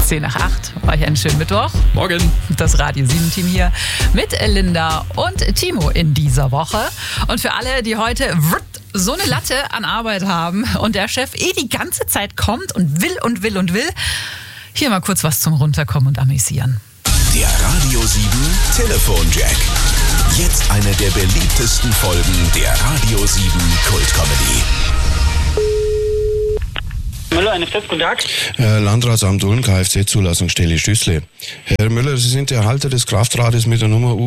10 nach 8. Euch einen schönen Mittwoch. Morgen. Das Radio 7 Team hier mit Linda und Timo in dieser Woche. Und für alle, die heute so eine Latte an Arbeit haben und der Chef die ganze Zeit kommt und will, hier mal kurz was zum Runterkommen und amüsieren. Der Radio 7 Telefonjack. Jetzt eine der beliebtesten Folgen der Radio 7 Kultcomedy. Müller, eine guten Tag. Landratsamt Ulm, Kfz-Zulassungsstelle Stüßle. Herr Müller, Sie sind der Halter des Kraftrades mit der Nummer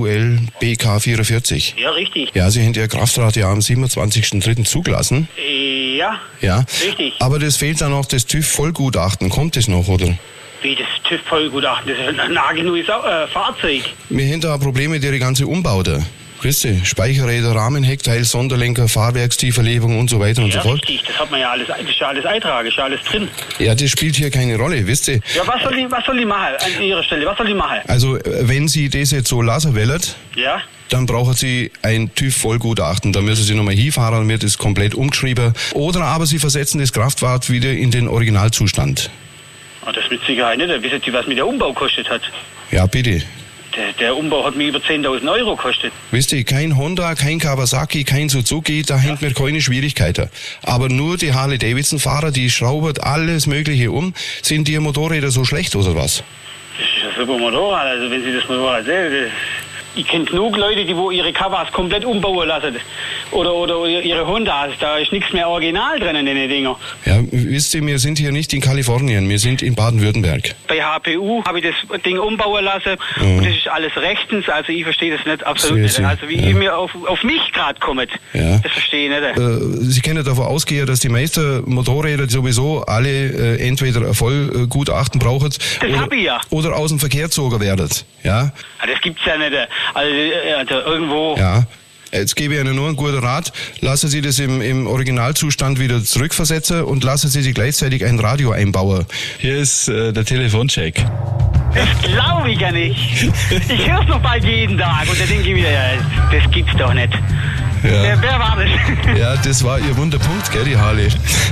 ULBK44. Ja, richtig. Ja, Sie haben Ihr Kraftrad ja am 27.03. zugelassen. Ja, Ja. richtig. Aber das fehlt dann noch das TÜV-Vollgutachten. Kommt das noch, oder? Wie das TÜV-Vollgutachten? Das ist ein nagelneues Fahrzeug. Wir haben da Probleme mit Ihrer ganzen Umbauten. Grüße, Speicherräder, Rahmenheckteil, Sonderlenker, Fahrwerkstieferlegung und so weiter und so Ja, fort. richtig. Das hat man ja alles, das ist ja alles Eintrag, ist ja alles drin. Ja, das spielt hier keine Rolle, wisst ihr? Ja, was soll die machen an Ihrer Stelle? Was soll die machen? Also, wenn Sie das jetzt so lassen wollen, Ja? dann brauchen Sie ein TÜV-Vollgutachten. Da müssen Sie nochmal hinfahren, dann wird es komplett umgeschrieben. Oder aber Sie versetzen das Kraftfahrt wieder in den Originalzustand. Ah, das mit Sicherheit nicht. Wissen Sie, was mir der Umbau gekostet hat? Ja, bitte. Der Umbau hat mir über 10.000 Euro gekostet. Wisst ihr, kein Honda, kein Kawasaki, kein Suzuki, da haben wir keine Schwierigkeiten. Aber nur die Harley-Davidson-Fahrer, die schrauben alles Mögliche um. Sind die Motorräder so schlecht oder was? Das ist ein super Motorrad. Also wenn Sie das Motorrad sehen, ich kenne genug Leute, die wo ihre Kawas komplett umbauen lassen. Oder ihre Hondas. Da ist nichts mehr original drin in den Dinger. Ja, wisst ihr, wir sind hier nicht in Kalifornien, wir sind in Baden-Württemberg. Bei HPU habe ich das Ding umbauen lassen und das ist alles rechtens, also ich verstehe das nicht, absolut nicht. Also wie ihr mir auf mich gerade kommt, das verstehe ich nicht. Sie können davon ausgehen, dass die meisten Motorräder sowieso alle entweder ein Vollgutachten brauchen oder aus dem Verkehr gezogen werden. Ja? Das gibt's ja nicht. Also irgendwo... Ja. Jetzt gebe ich Ihnen nur einen guten Rat. Lassen Sie das im Originalzustand wieder zurückversetzen und lassen Sie sich gleichzeitig ein Radio einbauen. Hier ist der Telefoncheck. Das glaube ich ja nicht. Ich höre es noch bald jeden Tag und dann denke ich mir, ja, das gibt's doch nicht. Ja. Wer war das? Ja, das war Ihr Wunderpunkt, gell, die Harley?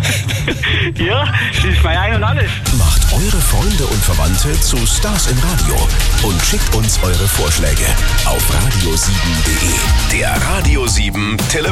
Ja, das ist mein Ein und Alles. Macht eure Freunde und Verwandte zu Stars im Radio und schickt uns eure Vorschläge auf radio7.de. Der Radio 7 Telefon